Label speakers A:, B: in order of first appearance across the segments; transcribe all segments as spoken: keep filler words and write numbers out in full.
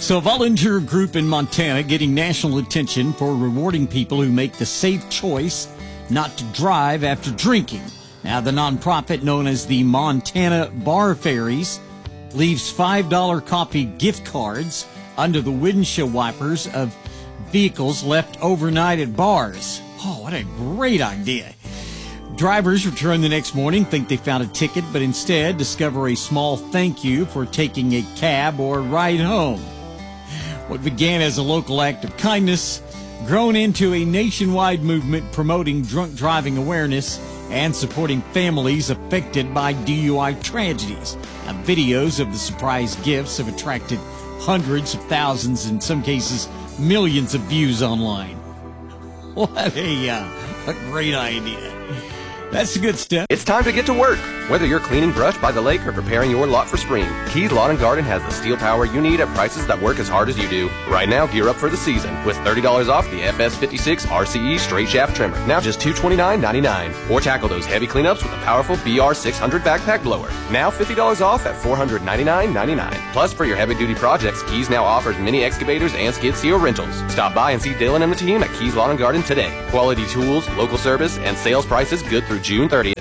A: So a volunteer group in Montana getting national attention for rewarding people who make the safe choice not to drive after drinking. Now, the nonprofit known as the Montana Bar Fairies leaves five dollar coffee gift cards under the windshield wipers of vehicles left overnight at bars. Oh, what a great idea. Drivers return the next morning, think they found a ticket, but instead discover a small thank you for taking a cab or ride home. What began as a local act of kindness, grown into a nationwide movement promoting drunk driving awareness and supporting families affected by D U I tragedies. Now, videos of the surprise gifts have attracted hundreds of thousands, in some cases millions of views online. What a, uh, a great idea. That's the good stuff.
B: It's time to get to work. Whether you're cleaning brush by the lake or preparing your lot for spring, Keys Lawn and Garden has the steel power you need at prices that work as hard as you do. Right now, gear up for the season with thirty dollars off the F S fifty-six R C E straight shaft trimmer. Now just two hundred twenty-nine ninety-nine. Or tackle those heavy cleanups with a powerful B R six hundred backpack blower. Now fifty dollars off at four hundred ninety-nine ninety-nine. Plus, for your heavy-duty projects, Keys now offers mini excavators and skid steer rentals. Stop by and see Dylan and the team at Keys Lawn and Garden today. Quality tools, local service, and sales prices good through June thirtieth.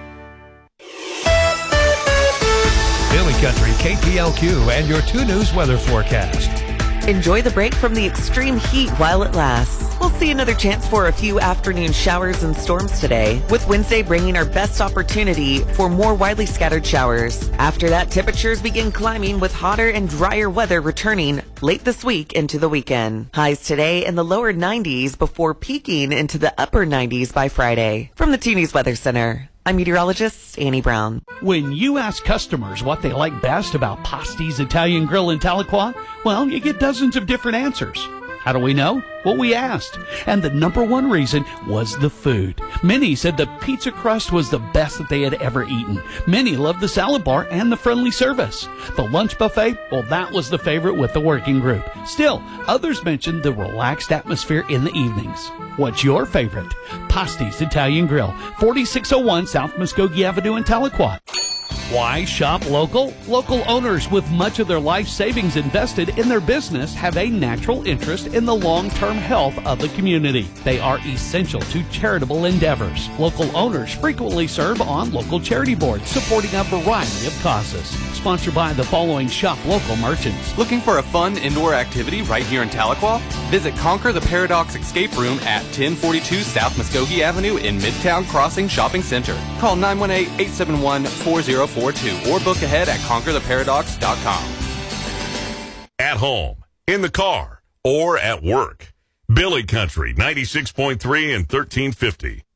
C: Billy Country, K P L Q, and your two News weather forecast.
D: Enjoy the break from the extreme heat while it lasts. We'll see another chance for a few afternoon showers and storms today, with Wednesday bringing our best opportunity for more widely scattered showers. After that, temperatures begin climbing with hotter and drier weather returning late this week into the weekend. Highs today in the lower nineties before peaking into the upper nineties by Friday. From the two News Weather Center, I'm meteorologist Annie Brown.
E: When you ask customers what they like best about Pasti's Italian Grill in Tahlequah, well, you get dozens of different answers. How do we know? Well, we asked. And the number one reason was the food. Many said the pizza crust was the best that they had ever eaten. Many loved the salad bar and the friendly service. The lunch buffet, well, that was the favorite with the working group. Still, others mentioned the relaxed atmosphere in the evenings. What's your favorite? Pasti's Italian Grill, forty-six oh one South Muskogee Avenue in Tahlequah. Why shop local? Local owners with much of their life savings invested in their business have a natural interest in the long-term health of the community. They are essential to charitable endeavors. Local owners frequently serve on local charity boards supporting a variety of causes. Sponsored by the following shop local merchants.
F: Looking for a fun indoor activity right here in Tahlequah? Visit Conquer the Paradox Escape Room at ten forty-two South Muskogee Avenue in Midtown Crossing Shopping Center. Call nine one eight, eight seven one, four zero four two or book ahead at conquer the paradox dot com.
G: At home, in the car, or at work. Billy Country, ninety-six point three and thirteen fifty.